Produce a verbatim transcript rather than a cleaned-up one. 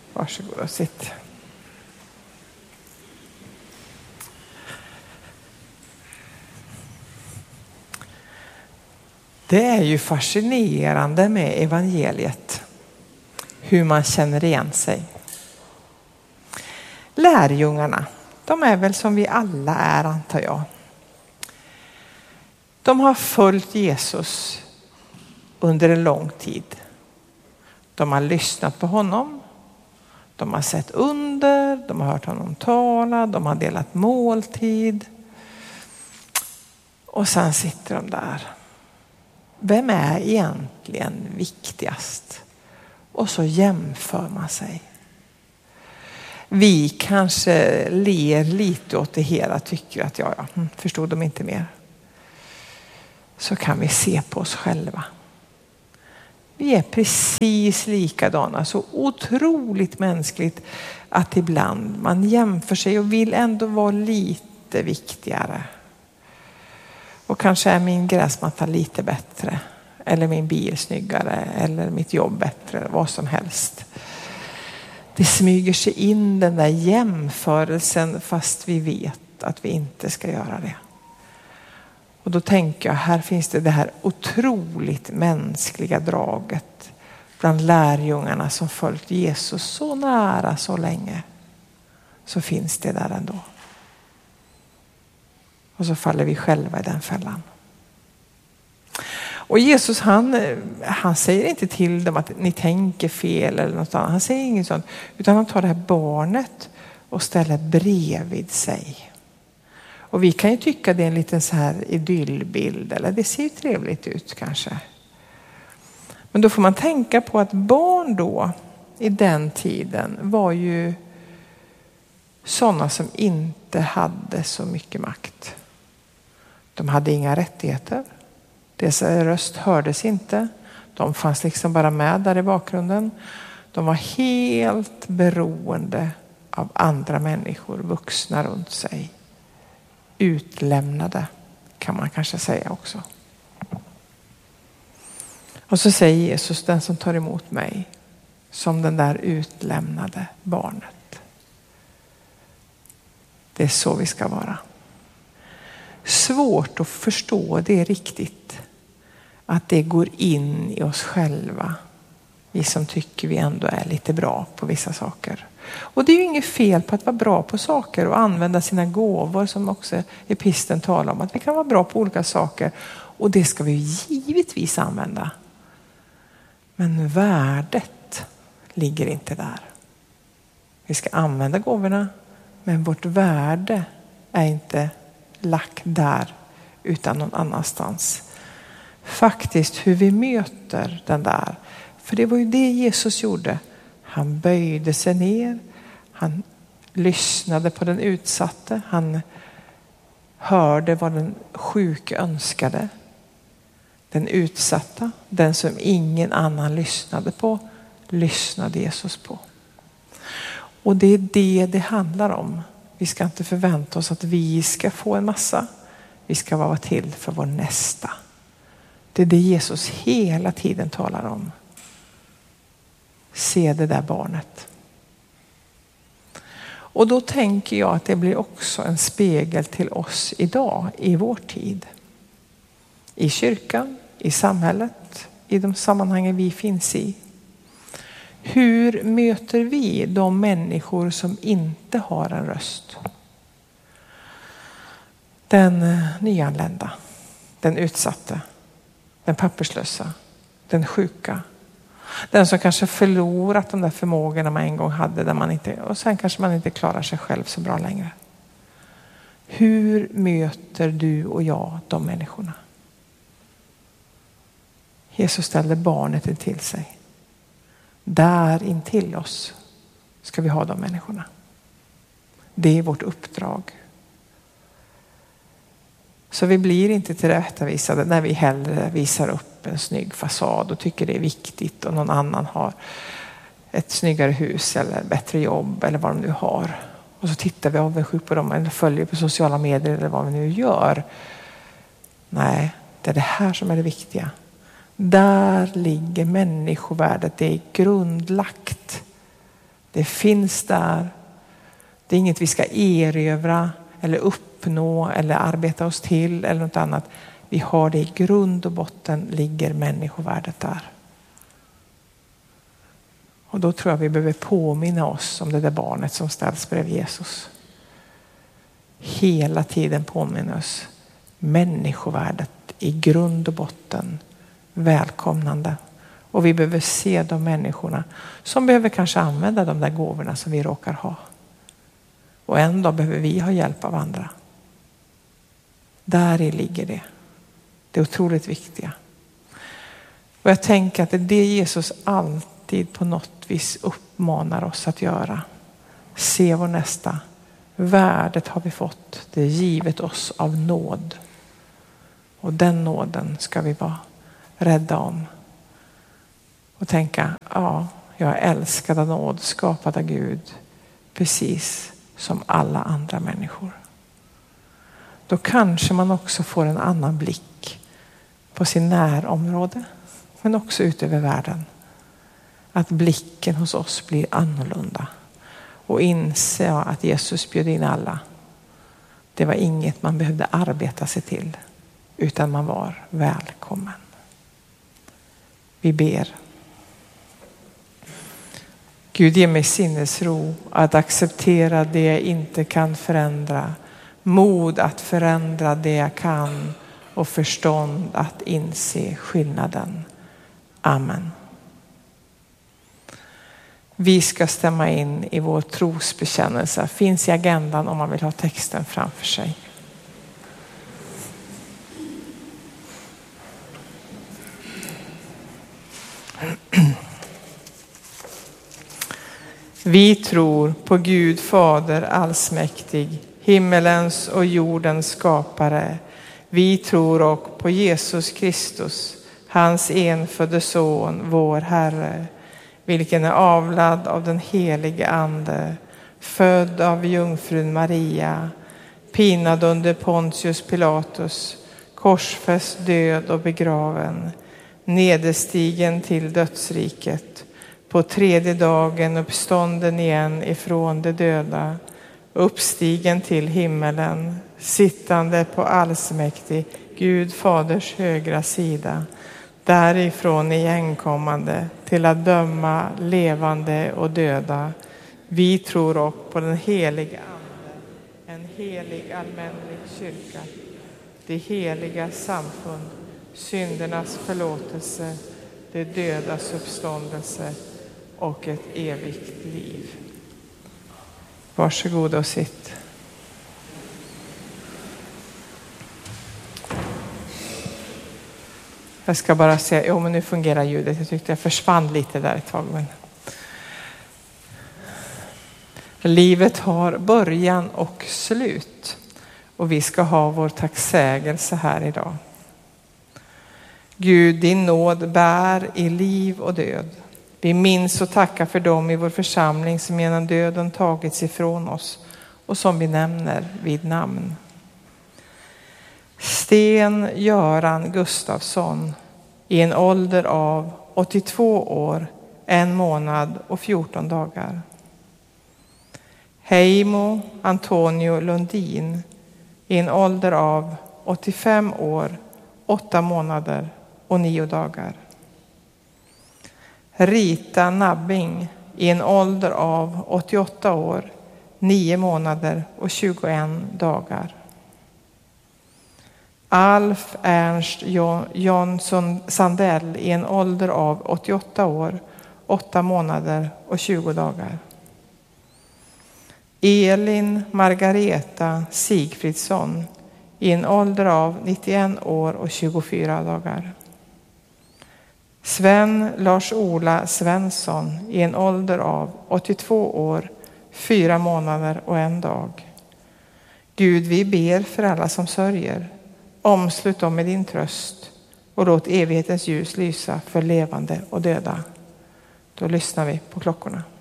Varsågod och sitt. Det är ju fascinerande med evangeliet. Hur man känner igen sig. Lärjungarna, de är väl som vi alla är, antar jag. De har följt Jesus under en lång tid. De har lyssnat på honom. De har sett under. De har hört honom tala. De har delat måltid. Och sen sitter de där. Vem är egentligen viktigast? Och så jämför man sig. Vi kanske ler lite åt det hela, tycker att ja, ja, förstod de inte mer. Så kan vi se på oss själva. Vi är precis likadana, så otroligt mänskligt att ibland man jämför sig och vill ändå vara lite viktigare. Och kanske är min gräsmatta lite bättre, eller min bil snyggare, eller mitt jobb bättre, eller vad som helst. Det smyger sig in den där jämförelsen fast vi vet att vi inte ska göra det. Och då tänker jag, här finns det det här otroligt mänskliga draget bland lärjungarna som följt Jesus så nära så länge. Så finns det där ändå. Och så faller vi själva i den fällan. Och Jesus han, han säger inte till dem att ni tänker fel eller något annat. Han säger inget sånt. Utan han tar det här barnet och ställer bredvid sig. Och vi kan ju tycka det är en liten så här idyllbild. Eller det ser ju trevligt ut kanske. Men då får man tänka på att barn då i den tiden var ju sådana som inte hade så mycket makt. De hade inga rättigheter. Deras röst hördes inte. De fanns liksom bara med där i bakgrunden. De var helt beroende av andra människor, vuxna runt sig. Utlämnade kan man kanske säga också. Och så säger Jesus, den som tar emot mig som den där utlämnade barnet. Det är så vi ska vara. Svårt att förstå det riktigt. Att det går in i oss själva. Vi som tycker vi ändå är lite bra på vissa saker. Och det är ju inget fel på att vara bra på saker och använda sina gåvor som också episten talar om. Att vi kan vara bra på olika saker och det ska vi givetvis använda. Men värdet ligger inte där. Vi ska använda gåvorna men vårt värde är inte lagt där utan någon annanstans. Faktiskt hur vi möter den där. För det var ju det Jesus gjorde. Han böjde sig ner. Han lyssnade på den utsatte. Han hörde vad den sjuke önskade. Den utsatta, den som ingen annan lyssnade på, lyssnade Jesus på. Och det är det det handlar om. Vi ska inte förvänta oss att vi ska få en massa. Vi ska vara till för vår nästa. Det är det Jesus hela tiden talar om. Se det där barnet. Och då tänker jag att det blir också en spegel till oss idag i vår tid. I kyrkan, i samhället, i de sammanhangen vi finns i. Hur möter vi de människor som inte har en röst? Den nyanlända, den utsatte, den papperslösa, den sjuka. Den som kanske förlorat de där förmågorna man en gång hade där man inte, och sen kanske man inte klarar sig själv så bra längre. Hur möter du och jag de människorna? Jesus ställde barnet in till sig. Där in till oss ska vi ha de människorna. Det är vårt uppdrag. Så vi blir inte tillrättavisade när vi hellre visar upp en snygg fasad och tycker det är viktigt och någon annan har ett snyggare hus eller bättre jobb eller vad de nu har. Och så tittar vi avundsjukt på dem eller följer på sociala medier eller vad vi nu gör. Nej, det är det här som är det viktiga. Där ligger människovärdet, det är grundlagt Det finns där. Det är inget vi ska erövra eller uppnå eller arbeta oss till eller något annat. Vi har det i grund och botten, ligger människovärdet där. Och då tror jag vi behöver påminna oss om det där barnet som ställs bredvid Jesus. Hela tiden påminna oss. Människovärdet i grund och botten. Välkomnande. Och vi behöver se de människorna som behöver kanske använda de där gåvorna som vi råkar ha. Och en dag behöver vi ha hjälp av andra. Där i ligger det. Det är otroligt viktiga. Och jag tänker att det är det Jesus alltid på något vis uppmanar oss att göra. Se vår nästa. Värdet har vi fått. Det är givet oss av nåd. Och den nåden ska vi vara rädda om. Och tänka, ja, jag är älskad av nåd, skapad av Gud. Precis som alla andra människor. Då kanske man också får en annan blick på sin närområde. Men också ut över världen. Att blicken hos oss blir annorlunda. Och inse att Jesus bjöd in alla. Det var inget man behövde arbeta sig till. Utan man var välkommen. Vi ber. Gud, ge mig sinnesro att acceptera det jag inte kan förändra. Mod att förändra det jag kan. Och förstånd att inse skillnaden. Amen. Vi ska stämma in i vår trosbekännelse. Finns i agendan om man vill ha texten framför sig. Vi tror på Gud Fader allsmäktig, himmelens och jordens skapare. Vi tror också på Jesus Kristus, hans enfödde son, vår Herre, vilken är avlad av den helige Ande, född av jungfrun Maria, pinad under Pontius Pilatus, korsfäst, död och begraven, nederstigen till dödsriket, på tredje dagen uppstånden igen ifrån de döda, uppstigen till himmelen, sittande på allsmäktig Gud Faders högra sida, därifrån igenkommande till att döma levande och döda. Vi tror också på den heliga Ande, en helig allmänlig kyrka, det heliga samfund, syndernas förlåtelse, det dödas uppståndelse och ett evigt liv. Varsågod och sitt. Jag ska bara säga, jo men nu fungerar ljudet. Jag tyckte jag försvann lite där ett tag. Men... Livet har början och slut. Och vi ska ha vår tacksägelse här idag. Gud, din nåd bär i liv och död. Vi minns och tackar för dem i vår församling som genom döden tagits ifrån oss och som vi nämner vid namn. Sten Göran Gustafsson i en ålder av åttiotvå år, en månad och fjorton dagar. Heimo Antonio Lundin i en ålder av åttiofem år, åtta månader och nio dagar. Rita Nabbing i en ålder av åttioåtta år, nio månader och tjugoen dagar. Alf Ernst Jonsson Sandell i en ålder av åttioåtta år, åtta månader och tjugo dagar. Elin Margareta Sigfridsson i en ålder av nittioen år och tjugofyra dagar. Sven Lars-Ola Svensson i en ålder av åttiotvå år, fyra månader och en dag. Gud, vi ber för alla som sörjer. Omslut dem med din tröst och låt evighetens ljus lysa för levande och döda. Då lyssnar vi på klockorna.